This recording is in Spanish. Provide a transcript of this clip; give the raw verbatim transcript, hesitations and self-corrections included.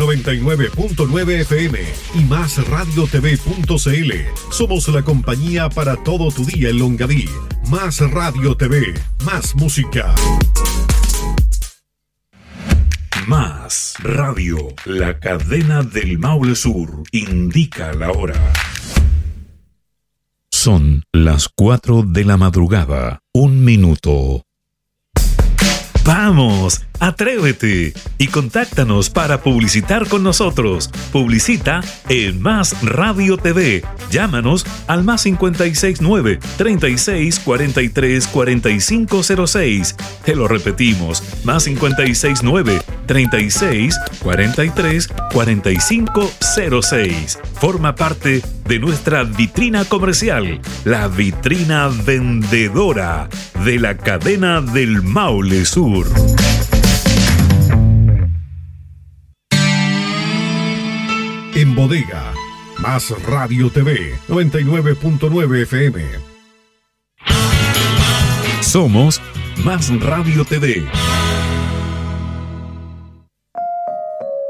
noventa y nueve punto nueve F M y más radio t v punto c l. Somos la compañía para todo tu día en Longaví. Más Radio T V, más música. Más Radio, la cadena del Maule Sur, indica la hora. Son las cuatro de la madrugada, un minuto. ¡Vamos! ¡Atrévete! Y contáctanos para publicitar con nosotros. Publicita en Más Radio T V. Llámanos al más cincuenta y seis nueve, treinta y seis, cuarenta y tres, cuarenta y cinco cero seis. Te lo repetimos, más cincuenta y seis nueve, treinta y seis, cuarenta y tres, cuarenta y cinco cero seis. Forma parte de nuestra vitrina comercial, la vitrina vendedora de la cadena del Maule Sur. En bodega, Más Radio T V, noventa y nueve punto nueve F M. Somos Más Radio T V.